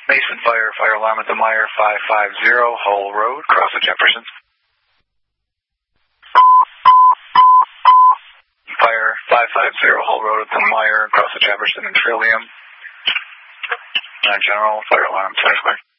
Mason Fire, fire alarm at the Meyer 550 Hull Road, cross the Jefferson. Fire 550 Hull Road at the Meyer, cross the Jefferson and Trillium. General, fire alarm, center square.